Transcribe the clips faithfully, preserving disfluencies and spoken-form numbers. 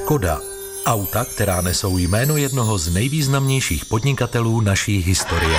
Škoda. Auta, která nesou jméno jednoho z nejvýznamnějších podnikatelů naší historie.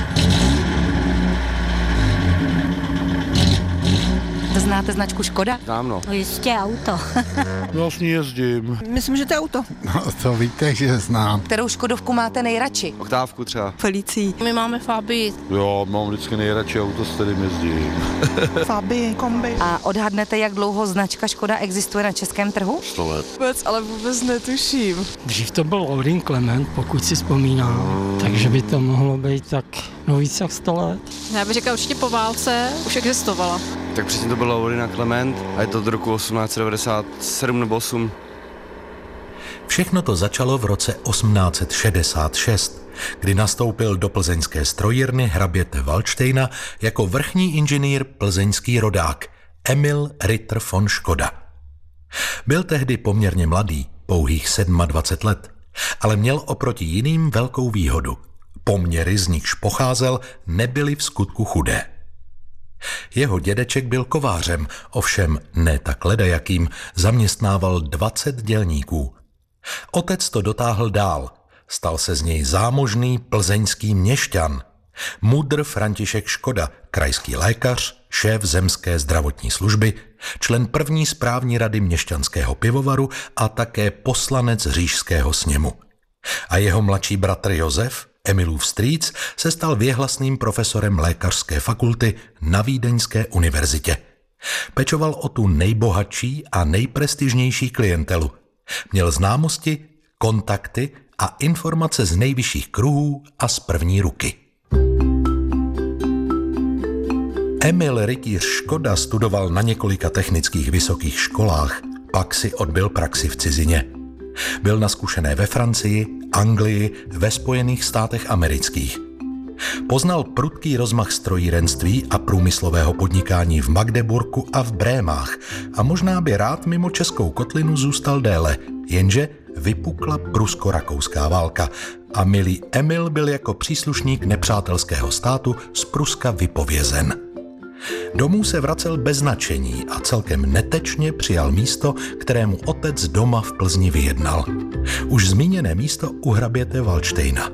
Znáte značku Škoda? Znám, no. No jistě, auto. Vlastně jezdím. Myslím, že to je auto. No, to víte, že znám. Kterou Škodovku máte nejradši? Oktávku třeba. Felicí. My máme Fabii. Jo, mám vždycky nejradši auto, s kterým jezdím. Fabii, kombi. A odhadnete, jak dlouho značka Škoda existuje na českém trhu? Sto let. Vůbec, ale vůbec netuším. Dřív to byl Audin Clement, pokud si vzpomínám, takže by to mohlo být tak no víc jak sto let. Já bych řekla určitě po válce, už existovala. Tak přesně to bylo Audina Clement a je to od roku osmnáct set devadesát sedm nebo osm. Všechno to začalo v roce osmnáct set šedesát šest, kdy nastoupil do plzeňské strojírny hraběte Valdštejna jako vrchní inženýr plzeňský rodák Emil Ritter von Škoda. Byl tehdy poměrně mladý, pouhých dvacet sedm let, ale měl oproti jiným velkou výhodu. Poměry, z nichž pocházel, nebyly v skutku chudé. Jeho dědeček byl kovářem, ovšem ne tak ledajakým, zaměstnával dvacet dělníků. Otec to dotáhl dál, stal se z něj zámožný plzeňský měšťan. Mudr František Škoda, krajský lékař, šéf zemské zdravotní služby, člen první správní rady měšťanského pivovaru a také poslanec říšského sněmu. A jeho mladší bratr Josef, Emilův strýc, se stal věhlasným profesorem lékařské fakulty na Vídeňské univerzitě. Pečoval o tu nejbohatší a nejprestižnější klientelu. Měl známosti, kontakty a informace z nejvyšších kruhů a z první ruky. Emil Rytíř Škoda studoval na několika technických vysokých školách, pak si odbyl praxi v cizině. Byl naskušené ve Francii, Anglii, ve Spojených státech amerických. Poznal prudký rozmach strojírenství a průmyslového podnikání v Magdeburku a v Brémách a možná by rád mimo českou kotlinu zůstal déle, jenže vypukla prusko-rakouská válka a milý Emil byl jako příslušník nepřátelského státu z Pruska vypovězen. Domů se vracel bez značení a celkem netečně přijal místo, kterému otec doma v Plzni vyjednal. Už zmíněné místo u hraběte Valdštejna.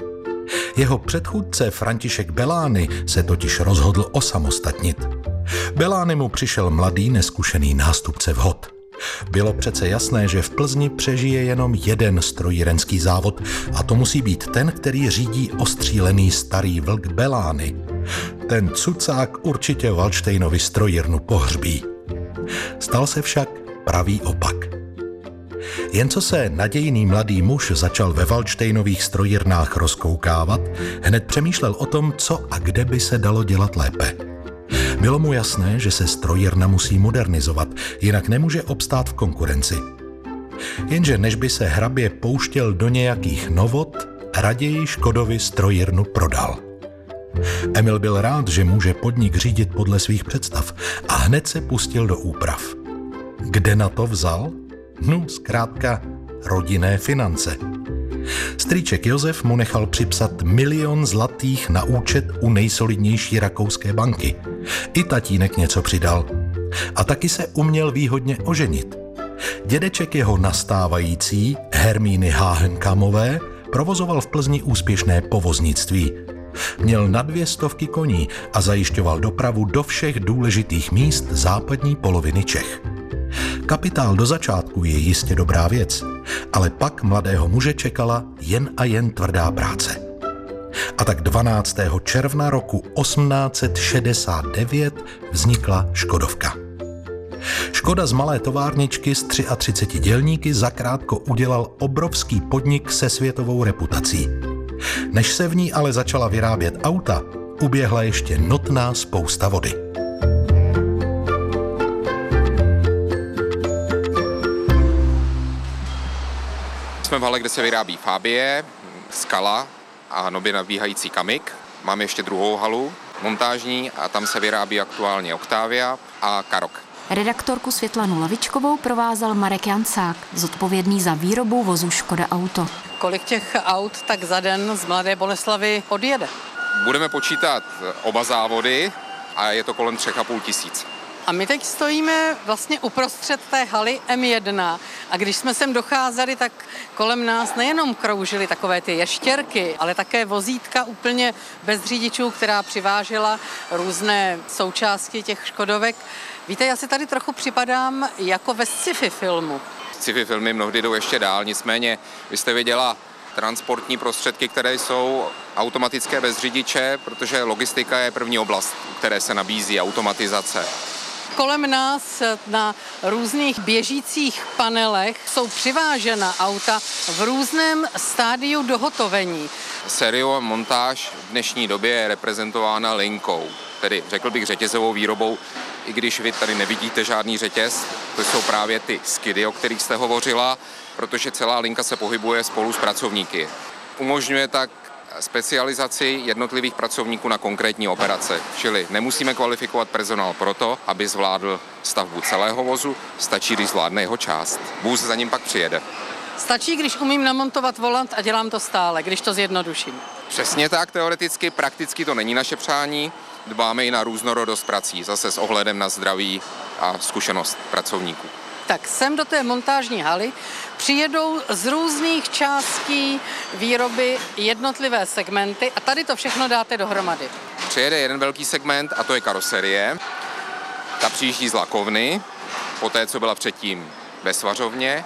Jeho předchůdce František Belány se totiž rozhodl osamostatnit. Belány mu přišel mladý neskušený nástupce vhod. Bylo přece jasné, že v Plzni přežije jenom jeden strojírenský závod a to musí být ten, který řídí ostřílený starý vlk Belány. Ten cucák určitě Valdštejnovi strojírnu pohřbí. Stal se však pravý opak. Jen co se nadějný mladý muž začal ve Valdštejnových strojírnách rozkoukávat, hned přemýšlel o tom, co a kde by se dalo dělat lépe. Bylo mu jasné, že se strojírna musí modernizovat, jinak nemůže obstát v konkurenci. Jenže než by se hrabě pouštěl do nějakých novot, raději Škodovi strojírnu prodal. Emil byl rád, že může podnik řídit podle svých představ a hned se pustil do úprav. Kde na to vzal? No, zkrátka rodinné finance. Strýček Josef mu nechal připsat milion zlatých na účet u nejsolidnější rakouské banky. I tatínek něco přidal. A taky se uměl výhodně oženit. Dědeček jeho nastávající, Hermíny Háhenkamové, provozoval v Plzni úspěšné povoznictví. Měl na dvě stovky koní a zajišťoval dopravu do všech důležitých míst západní poloviny Čech. Kapitál do začátku je jistě dobrá věc, ale pak mladého muže čekala jen a jen tvrdá práce. A tak dvanáctého června roku osmnáct set šedesát devět vznikla Škodovka. Škoda z malé továrničky s třiatřiceti dělníky zakrátko udělal obrovský podnik se světovou reputací. Než se v ní ale začala vyrábět auta, uběhla ještě notná spousta vody. Jsme v hale, kde se vyrábí Fabie, Skala a nově nabíhající Kamik. Máme ještě druhou halu, montážní, a tam se vyrábí aktuálně Octavia a Karok. Redaktorku Světlanu Lavičkovou provázel Marek Jancák, zodpovědný za výrobu vozu Škoda Auto. Kolik těch aut tak za den z Mladé Boleslavi odjede? Budeme počítat oba závody a je to kolem třech a půl tisíc. A my teď stojíme vlastně uprostřed té haly M jedna A když jsme sem docházeli, tak kolem nás nejenom kroužily takové ty ještěrky, ale také vozítka úplně bez řidičů, která přivážela různé součásti těch Škodovek. Víte, já si tady trochu připadám jako ve sci-fi filmu. Sci-fi filmy mnohdy jdou ještě dál, nicméně vy jste viděla transportní prostředky, které jsou automatické bez řidiče, protože logistika je první oblast, které se nabízí automatizace. Kolem nás na různých běžících panelech jsou přivážena auta v různém stádiu dohotovení. Sériová montáž v dnešní době je reprezentována linkou, tedy řekl bych řetězovou výrobou, i když vy tady nevidíte žádný řetěz, to jsou právě ty skidy, o kterých jste hovořila, protože celá linka se pohybuje spolu s pracovníky. Umožňuje tak specializaci jednotlivých pracovníků na konkrétní operace, čili nemusíme kvalifikovat personál proto, aby zvládl stavbu celého vozu, stačí, když zvládne jeho část. Vůz za ním pak přijede. Stačí, když umím namontovat volant a dělám to stále, když to zjednoduším. Přesně tak, teoreticky, prakticky to není naše přání. Dbáme i na různorodost prací, zase s ohledem na zdraví a zkušenost pracovníků. Tak sem do té montážní haly přijedou z různých částí výroby jednotlivé segmenty a tady to všechno dáte dohromady. Přijede jeden velký segment a to je karoserie. Ta přijíždí z lakovny, poté co byla předtím ve svařovně,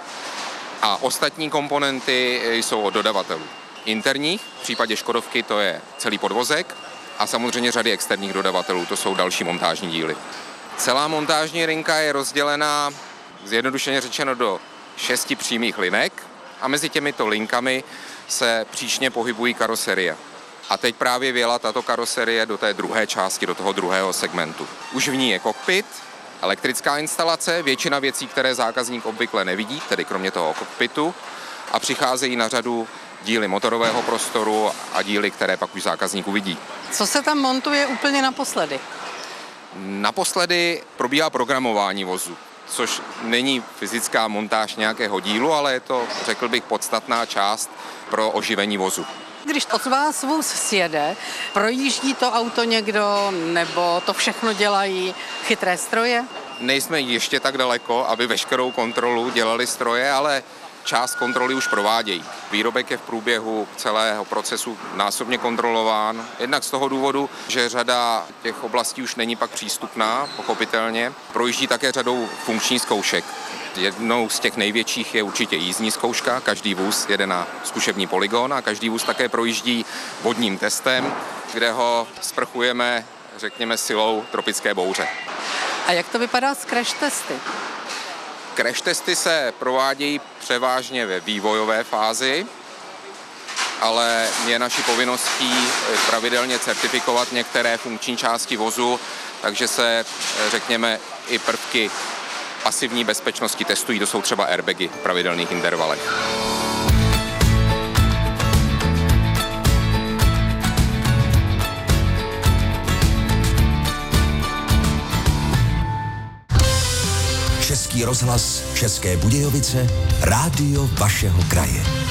a ostatní komponenty jsou od dodavatelů. Interních, v případě Škodovky to je celý podvozek, a samozřejmě řady externích dodavatelů, to jsou další montážní díly. Celá montážní linka je rozdělená, zjednodušeně řečeno, do šesti přímých linek a mezi těmito linkami se příčně pohybují karoserie. A teď právě vjela tato karoserie do té druhé části, do toho druhého segmentu. Už v ní je kokpit, elektrická instalace, většina věcí, které zákazník obvykle nevidí, tedy kromě toho kokpitu, a přicházejí na řadu díly motorového prostoru a díly, které pak už zákazník uvidí. Co se tam montuje úplně naposledy? Naposledy probíhá programování vozu, což není fyzická montáž nějakého dílu, ale je to, řekl bych, podstatná část pro oživení vozu. Když od vás vůz sjede, projíždí to auto někdo, nebo to všechno dělají chytré stroje? Nejsme ještě tak daleko, aby veškerou kontrolu dělali stroje, ale část kontroly už provádějí. Výrobek je v průběhu celého procesu násobně kontrolován, jednak z toho důvodu, že řada těch oblastí už není pak přístupná, pochopitelně. Projíždí také řadou funkčních zkoušek. Jednou z těch největších je určitě jízdní zkouška, každý vůz jede na zkušební polygon a každý vůz také projíždí vodním testem, kde ho sprchujeme, řekněme, silou tropické bouře. A jak to vypadá s crash testy? Crash testy se provádějí převážně ve vývojové fázi, ale je naší povinností pravidelně certifikovat některé funkční části vozu, takže se, řekněme, i prvky pasivní bezpečnosti testují, to jsou třeba airbagy v pravidelných intervalech. Český rozhlas, České Budějovice, rádio vašeho kraje.